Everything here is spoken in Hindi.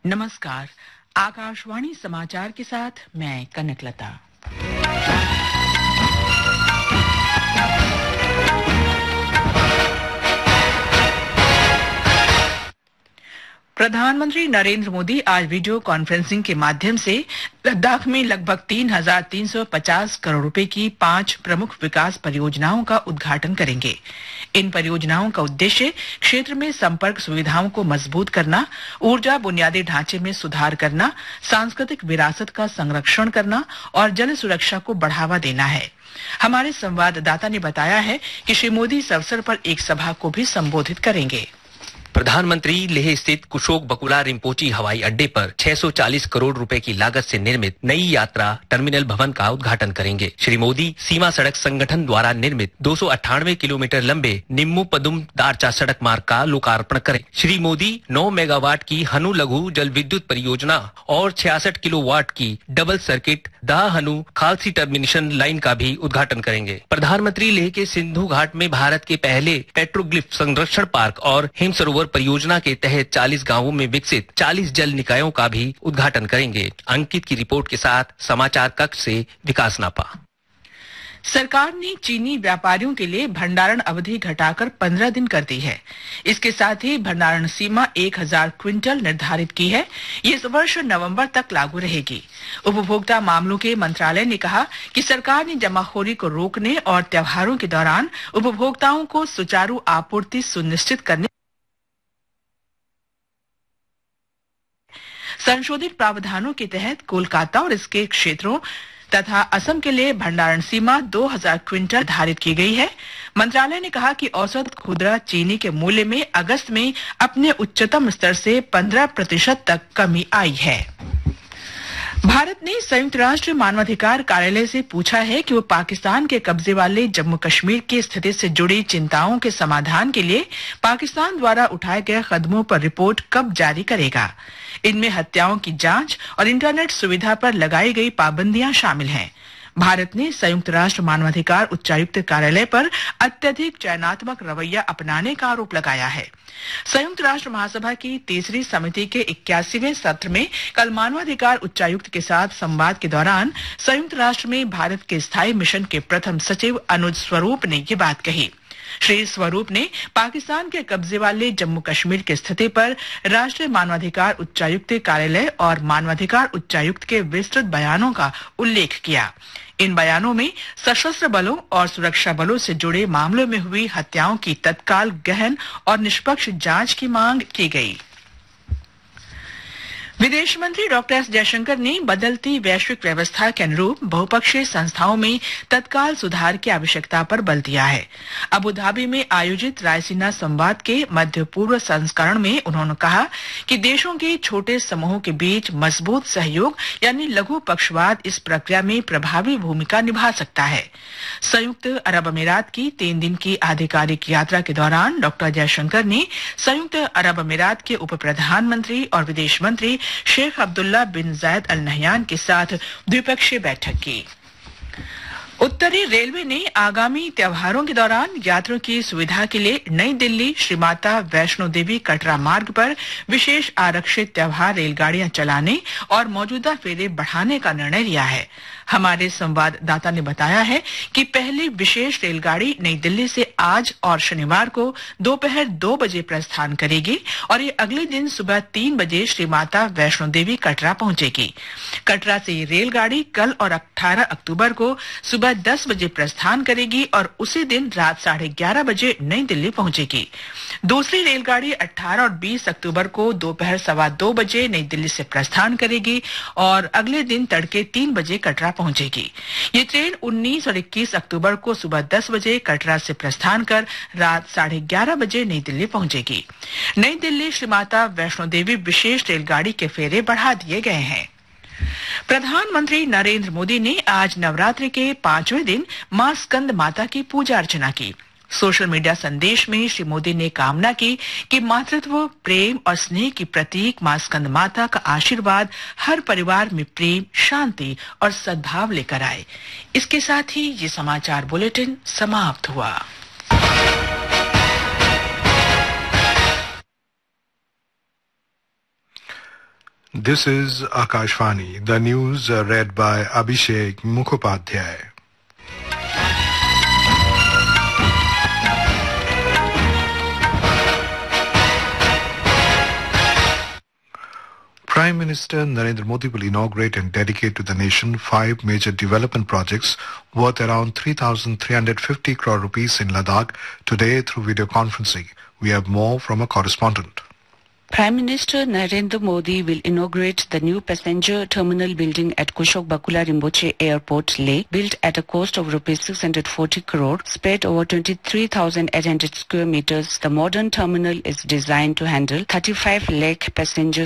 नमस्कार। आकाशवाणी समाचार के साथ मैं कनकलता। प्रधानमंत्री नरेंद्र मोदी आज वीडियो कॉन्फ्रेंसिंग के माध्यम से लद्दाख में लगभग 3,350 करोड़ रुपए की 5 प्रमुख विकास परियोजनाओं का उद्घाटन करेंगे। इन परियोजनाओं का उद्देश्य क्षेत्र में संपर्क सुविधाओं को मजबूत करना, ऊर्जा बुनियादी ढांचे में सुधार करना, सांस्कृतिक विरासत का संरक्षण करना और जल सुरक्षा को बढ़ावा देना है। हमारे संवाददाता ने बताया है कि श्री मोदी इस अवसर पर एक सभा को भी संबोधित करेंगे। प्रधानमंत्री लेह स्थित कुशोक बकुला रिम्पोची हवाई अड्डे पर 640 करोड़ रुपए की लागत से निर्मित नई यात्रा टर्मिनल भवन का उद्घाटन करेंगे। श्री मोदी सीमा सड़क संगठन द्वारा निर्मित 298 किलोमीटर लंबे निम्मू पदुम दारचा सड़क मार्ग का लोकार्पण करें। श्री मोदी 9 मेगावाट की हनु लघु जल विद्युत परियोजना और 66 किलोवाट की डबल सर्किट दाह हनु खालसी टर्मिनेशन लाइन का भी उद्घाटन करेंगे। प्रधानमंत्री लेह के सिंधु घाट में भारत के पहले पेट्रोग्लिफ संरक्षण पार्क और हिम सरोवर परियोजना के तहत 40 गांवों में विकसित 40 जल निकायों का भी उद्घाटन करेंगे। अंकित की रिपोर्ट के साथ समाचार कक्ष से विकास नापा। सरकार ने चीनी व्यापारियों के लिए भंडारण अवधि घटाकर 15 दिन कर दी है। इसके साथ ही भंडारण सीमा 1000 क्विंटल निर्धारित की है। ये इस वर्ष नवंबर तक लागू रहेगी। उपभोक्ता मामलों के मंत्रालय ने कहा कि सरकार ने जमाखोरी को रोकने और त्योहारों के दौरान उपभोक्ताओं को सुचारू आपूर्ति सुनिश्चित करने संशोधित प्रावधानों के तहत कोलकाता और इसके क्षेत्रों तथा असम के लिए भंडारण सीमा 2000 क्विंटल निर्धारित की गई है। मंत्रालय ने कहा कि औसत खुदरा चीनी के मूल्य में अगस्त में अपने उच्चतम स्तर से 15% तक कमी आई है। भारत ने संयुक्त राष्ट्र मानवाधिकार कार्यालय से पूछा है कि वो पाकिस्तान के कब्जे वाले जम्मू कश्मीर की स्थिति से जुड़ी चिंताओं के समाधान के लिए पाकिस्तान द्वारा उठाए गए कदमों पर रिपोर्ट कब जारी करेगा। इनमें हत्याओं की जांच और इंटरनेट सुविधा पर लगाई गई पाबंदियां शामिल हैं। भारत ने संयुक्त राष्ट्र मानवाधिकार उच्चायुक्त कार्यालय पर अत्यधिक चयनात्मक रवैया अपनाने का आरोप लगाया है। संयुक्त राष्ट्र महासभा की तीसरी समिति के 81वें सत्र में कल मानवाधिकार उच्चायुक्त के साथ संवाद के दौरान संयुक्त राष्ट्र में भारत के स्थायी मिशन के प्रथम सचिव अनुज स्वरूप ने ये बात कही। श्री स्वरूप ने पाकिस्तान के कब्जे वाले जम्मू कश्मीर की स्थिति पर राष्ट्रीय मानवाधिकार उच्चायुक्त कार्यालय और मानवाधिकार उच्चायुक्त के विस्तृत बयानों का उल्लेख किया। इन बयानों में सशस्त्र बलों और सुरक्षा बलों से जुड़े मामलों में हुई हत्याओं की तत्काल गहन और निष्पक्ष जांच की मांग की गई। विदेश मंत्री डॉक्टर एस जयशंकर ने बदलती वैश्विक व्यवस्था के अनुरूप बहुपक्षीय संस्थाओं में तत्काल सुधार की आवश्यकता पर बल दिया है। अबू धाबी में आयोजित रायसीना संवाद के मध्य पूर्व संस्करण में उन्होंने कहा कि देशों के छोटे समूहों के बीच मजबूत सहयोग यानी लघु पक्षवाद इस प्रक्रिया में प्रभावी भूमिका निभा सकता है। संयुक्त अरब अमीरात की 3 दिन की आधिकारिक यात्रा के दौरान डॉक्टर जयशंकर ने संयुक्त अरब अमीरात के उप प्रधानमंत्री और विदेश मंत्री शेख अब्दुल्ला बिन जायद अल नहयान के साथ द्विपक्षीय बैठक की। उत्तरी रेलवे ने आगामी त्योहारों के दौरान यात्रियों की सुविधा के लिए नई दिल्ली श्री माता वैष्णो देवी कटरा मार्ग पर विशेष आरक्षित त्योहार रेलगाड़ियां चलाने और मौजूदा फेरे बढ़ाने का निर्णय लिया है। हमारे संवाददाता ने बताया है कि पहली विशेष रेलगाड़ी नई दिल्ली से आज और शनिवार को दोपहर 2 बजे प्रस्थान करेगी और ये अगले दिन सुबह 3 बजे श्री माता वैष्णो देवी कटरा पहुंचेगी। कटरा से ये रेलगाड़ी कल और 18 अक्टूबर को सुबह 10 बजे प्रस्थान करेगी और उसी दिन रात 11:30 बजे नई दिल्ली पहुंचेगी। दूसरी रेलगाड़ी 18 और 20 अक्टूबर को दोपहर 2:15 बजे नई दिल्ली से प्रस्थान करेगी और अगले दिन तड़के 3 बजे कटरा पहुंचेगी। ये ट्रेन 19 और 21 अक्टूबर को सुबह 10 बजे कटरा से प्रस्थान कर रात 11:30 बजे नई दिल्ली पहुंचेगी। नई दिल्ली श्री माता वैष्णो देवी विशेष रेलगाड़ी के फेरे बढ़ा दिए गए हैं। प्रधानमंत्री नरेंद्र मोदी ने आज नवरात्रि के 5वें दिन मां स्कंद माता की पूजा अर्चना की। सोशल मीडिया संदेश में श्री मोदी ने कामना की कि मातृत्व, प्रेम और स्नेह की प्रतीक मां स्कंद माता का आशीर्वाद हर परिवार में प्रेम, शांति और सद्भाव लेकर आए। इसके साथ ही ये समाचार बुलेटिन समाप्त हुआ। This is Akashvani. The news read by Abhishek Mukhopadhyay. Prime Minister Narendra Modi will inaugurate and dedicate to the nation 5 major development projects worth around 3,350 crore rupees in Ladakh today through video conferencing. We have more from a correspondent. Prime Minister Narendra Modi will inaugurate the new passenger terminal building at Kushok Bakula Rinpoche Airport, Leh, built at a cost of Rs 640 crore, spread over 23,800 square meters. The modern terminal is designed to handle 35 lakh passengers